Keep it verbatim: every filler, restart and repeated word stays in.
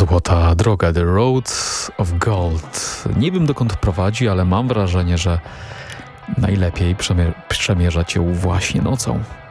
Złota droga, The Road of Gold. Nie wiem, dokąd prowadzi, ale mam wrażenie, że najlepiej przemie- przemierzać ją właśnie nocą.